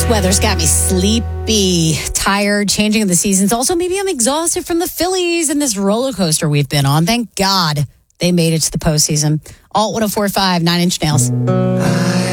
Weather's got me sleepy, tired, changing of the seasons. Also, maybe I'm exhausted from the Phillies and this roller coaster we've been on. Thank God they made it to the postseason. Alt 104.5, 9 Inch Nails.